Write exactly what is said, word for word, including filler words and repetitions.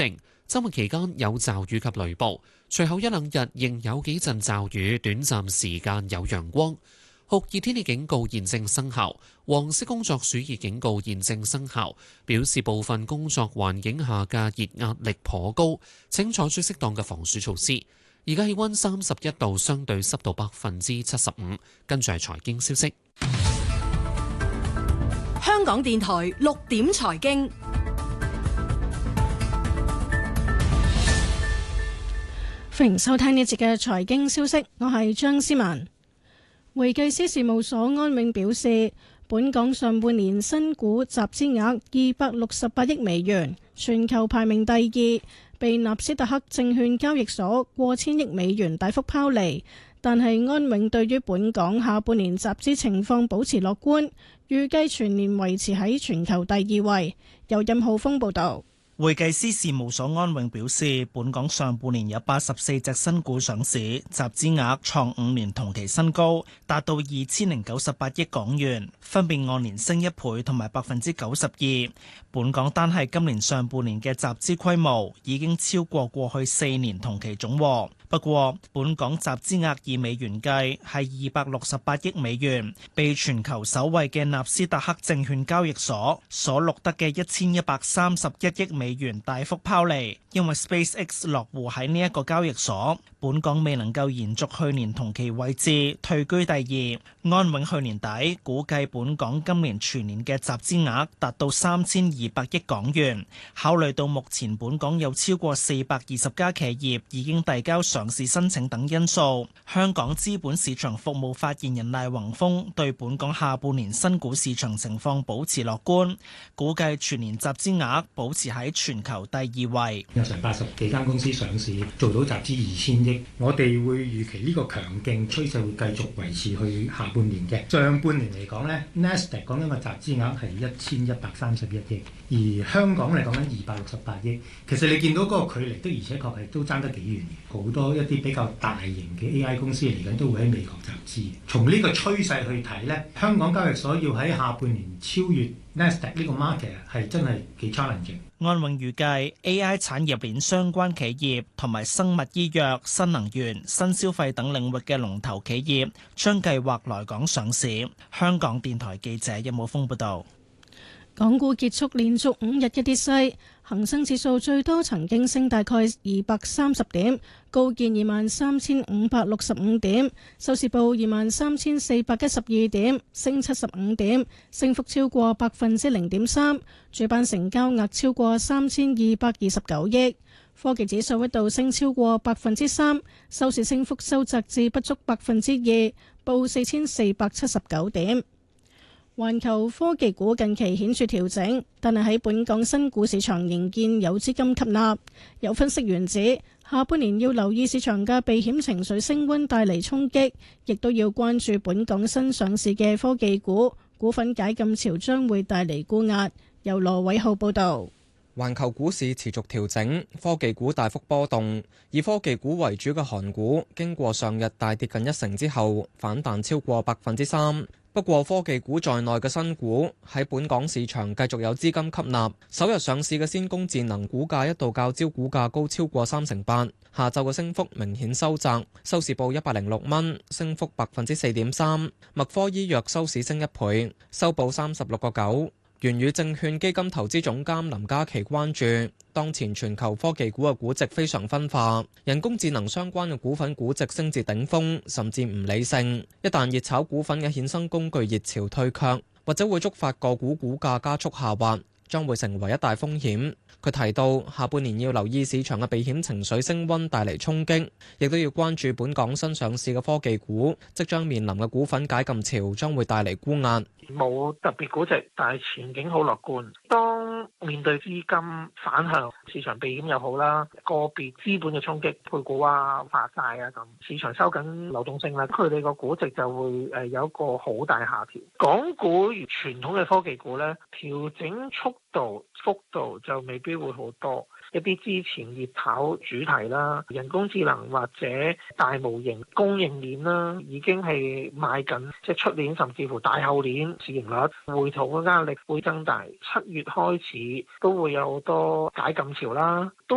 勁，週末期間有驟雨及雷暴，隨後一兩日仍有幾陣驟雨，短暫時間有陽光。酷熱天氣警告現正生效，黃色工作暑熱警告現正生效，表示部分工作環境下嘅熱壓力頗高，請採取適當嘅防暑措施。而家氣溫三十一度，相對濕度百分之七十五。跟住係財經消息。 香港電台六點財經， 歡迎收聽呢節嘅財經消息，我係張思文。會計師事務所安永表示，本港上半年新股集資額二百六十八億美元，全球排名第二，被納斯達克證券交易所過千億美元大幅拋離。但係安永對於本港下半年集資情況保持樂觀，預計全年維持喺全球第二位。由任浩峰報道。 會計師事務所安永表示，本港上半年有八十四隻新股上市，集資額創五年同期新高，達到二千零九十八億港元，分別按年升一倍同埋百分之九十二。本港單係今年上半年嘅集資規模已經超過過去四年同期總和。不過，本港集資額以美元計係二百六十八億美元，被全球首位嘅納斯達克證券交易所所錄得嘅一千一百三十一億美元大幅拋離，因為 SpaceX 落戶喺呢一個交易所，本港未能夠延續去年同期位置，退居第二。安永去年底估計本港今年全年嘅集資額達到三千二百億港元，考慮到目前本港有超過四百二十家企業已經遞交上市申請等因素，香港資本市場服務發言人賴宏峰對本港下半年新股市場情況保持樂觀，估計全年集資額保持喺全球第二位。 有成八十幾間公司上市，做到集資二千億，我哋會預期呢個強勁趨勢會繼續維持去下半年嘅。上半年嚟講呢 Nasdaq 講緊個集資額係一千一百三十一億，而香港嚟講緊二百六十八億。其實你見到嗰個距離的而且確係都爭得幾遠嘅，好多一啲比較大型嘅 A I 公司嚟緊都會喺美國集資。從呢個趨勢去睇呢，香港交易所要喺下半年超越 Nasdaq 呢個 market 係真係幾 challenging。 安永預計 A I 產業鏈相關企業同埋生物醫藥、新能源、新消費等領域嘅龍頭企業將計劃來港上市。香港電台記者任武峰報道。 港股結束連續五日嘅跌勢，恒生指數最多曾經升大概二百三十點，高見二萬三千五百六十五點，收市報二萬三千四百一十二點，升七十五點，升幅超過百分之零點三。主板成交額超過三千二百二十九億。科技指數一度升超過百分之三，收市升幅收窄至不足百分之二，報四千四百七十九點。環球科技股近期顯著調整，但係喺本港新股市場仍見有資金吸納。有分析員指，下半年要留意市場嘅避險情緒升溫帶嚟衝擊，亦都要關注本港新上市嘅科技股股份解禁潮將會帶嚟沽壓。由羅偉浩報導。 環球股市持續調整，科技股大幅波動，以科技股為主嘅韓股經過上日大跌近一成之後，反彈超過百分之三。不過科技股在內嘅新股喺本港市場繼續有資金吸納，首日上市嘅先鋒智能股價一度較招股價高超過三成八，下晝嘅升幅明顯收窄，收市報一百零六蚊，升幅百分之四點三。麥科醫藥收市升一倍，收報三十六個九。元宇證券基金投資總監林嘉琪關注，當前全球科技股嘅估值非常分化，人工智能相關嘅股份估值升至頂峰，甚至唔理性。一旦熱炒股份嘅衍生工具熱潮退卻，或者會觸發個股股價加速下滑，將會成為一大風險。佢提到，下半年要留意市場嘅避險情緒升溫帶嚟衝擊，亦都要關注本港新上市嘅科技股即將面臨嘅股份解禁潮將會帶嚟沽壓。 冇特別估值，但係前景好樂觀。當面對資金反向，市場避險又好啦，個別資本嘅衝擊，配股啊、發債啊咁，市場收緊流動性啦，佢哋個估值就會誒有一個好大下調。港股如傳統嘅科技股咧，調整速度幅度就未必會好多。一啲之前熱炒主題啦，人工智能或者大模型供應鏈啦，已經係賣緊，即係出年甚至乎大後年市盈率回吐嘅壓力會增大。七月開始都會有好多解禁潮啦。都